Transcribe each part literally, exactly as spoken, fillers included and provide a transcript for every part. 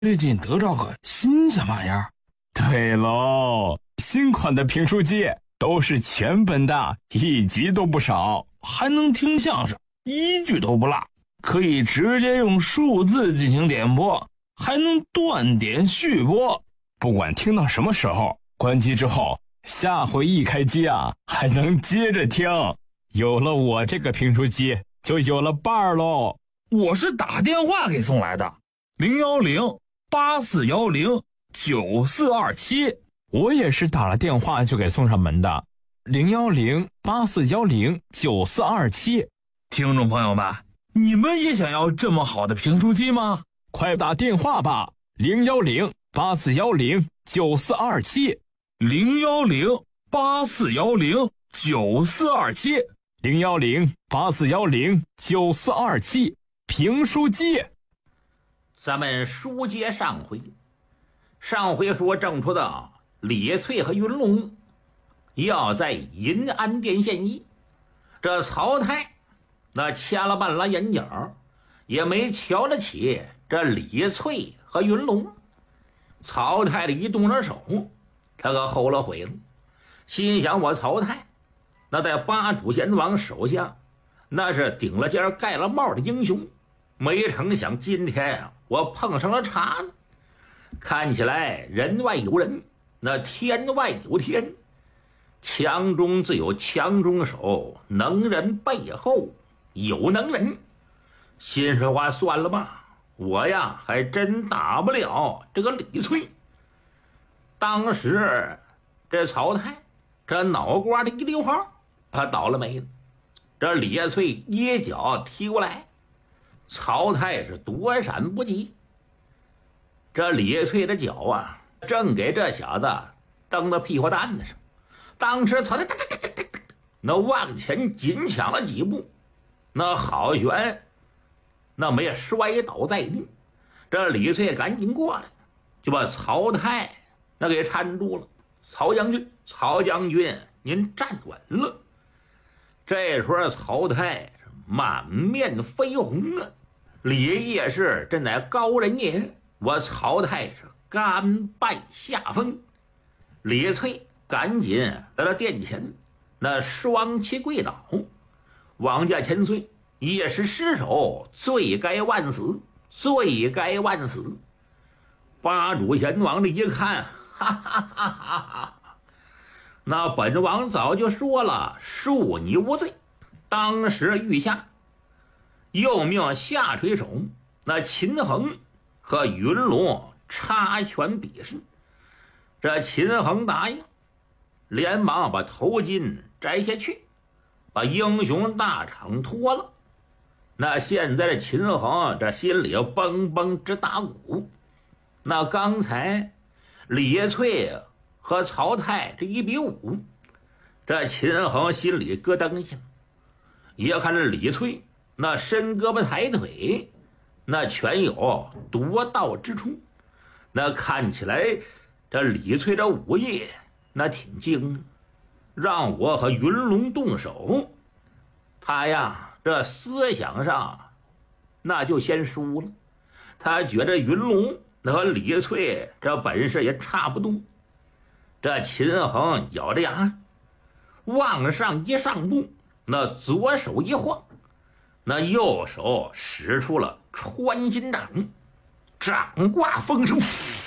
最近得着个新鲜玩意儿。 对喽，新款的评书机都是全本的，一集都不少， 还能听相声，一句都不落，可以直接用数字进行点播，还能断点续播。 不管听到什么时候，关机之后，下回一开机啊，还能接着听。有了我这个评书机，就有了伴儿喽。 我是打电话给送来的，零幺零八四幺零九四二七。 我也是打了电话就给送上门的，零幺零八四幺零九四二七。 听众朋友们，你们也想要这么好的评书机吗？ 快打电话吧，零幺零八四幺零九四二七， 零幺零八四幺零九四二七， 零幺零八四幺零九四二七。评书机。 咱们书接上回，上回说正说的李翠和云龙要在银安殿献艺，这曹太那掐了半拉眼角，也没瞧得起这李翠和云龙。曹太的一动了手，他可后了悔了，心想我曹太那在八主贤王手下那是顶了尖盖了帽的英雄，没成想今天啊我碰上了茬子。看起来人外有人，那天外有天，强中自有强中手，能人背后有能人。心说话算了吧，我呀还真打不了这个李翠。当时这曹太这脑瓜的一溜号，他倒了霉了。这李翠一脚踢过来，曹太是躲闪不及。这李翠的脚啊，正给这小子蹬到屁股蛋子上。当时曹太那往前紧抢了几步，那好悬，那没摔倒在地。这李翠赶紧过来，就把曹太那给搀住了。曹将军，曹将军，您站稳了。这时候曹太是满面绯红啊，李业是真乃高人也，我曹太是甘拜下风。李翠赶紧来到殿前，那双膝跪倒，王家千岁，也是失手，罪该万死，罪该万死。八主贤王这一看，哈哈哈哈哈！那本王早就说了，恕你无罪。当时御下又命下垂手那秦衡和云龙插拳比试。这秦衡答应，连忙把头巾摘下去，把英雄大氅脱了。那现在的秦衡这心里嘣嘣直打鼓。那刚才李翠和曹太这一比五，这秦衡心里咯噔一下。也看这李翠那伸胳膊抬腿，那全有夺道之处。那看起来这李翠这武艺那挺精，让我和云龙动手，他呀这思想上那就先输了。他觉得云龙那和李翠这本事也差不多。这秦衡咬着牙往上一上步，那左手一晃，那右手使出了穿心掌，掌挂风声。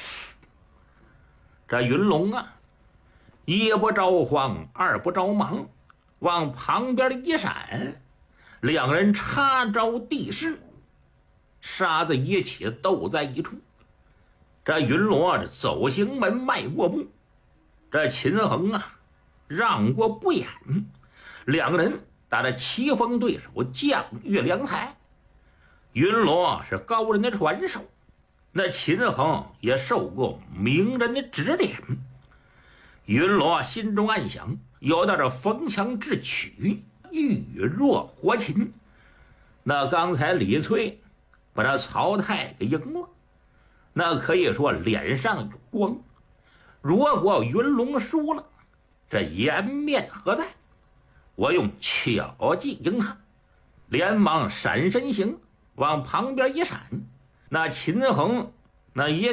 这云龙啊，一不着慌，二不着忙，往旁边一闪，两人插招地势，杀在一起，斗在一处。这云龙啊，走行门迈过步，这秦衡啊让过不远，两个人打得棋逢对手，将遇良才。云龙是高人的传授，那秦衡也受过名人的指点。云龙心中暗想，有道这逢强智取，遇弱活擒。那刚才李翠把这曹太给赢了，那可以说脸上有光。如果云龙输了，这颜面何在？我用巧计赢他，连忙闪身形往旁边一闪。那秦衡那也